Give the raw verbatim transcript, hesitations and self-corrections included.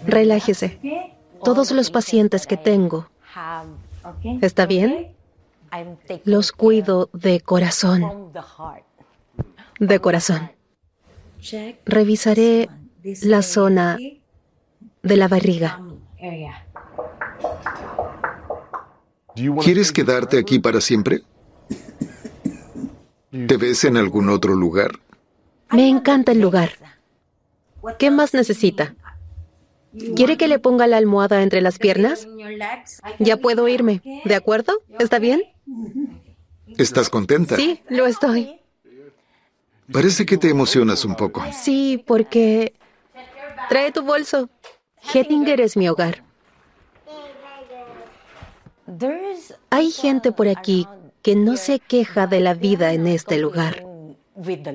Relájese. Todos los pacientes que tengo, ¿está bien? Los cuido de corazón. De corazón. Revisaré la zona de la barriga. ¿Quieres quedarte aquí para siempre? ¿Te ves en algún otro lugar? Me encanta el lugar. ¿Qué más necesita? ¿Quiere que le ponga la almohada entre las piernas? Ya puedo irme, ¿de acuerdo? ¿Está bien? ¿Estás contenta? Sí, lo estoy. Parece que te emocionas un poco. Sí, porque... Trae tu bolso. Hettinger es mi hogar. Hay gente por aquí que no se queja de la vida en este lugar.